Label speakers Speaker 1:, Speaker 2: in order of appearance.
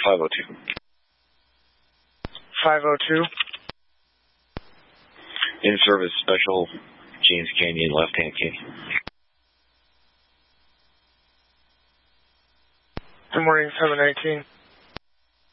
Speaker 1: 502.
Speaker 2: 502.
Speaker 1: In service special, James Canyon, left-hand key.
Speaker 2: Good morning, 719.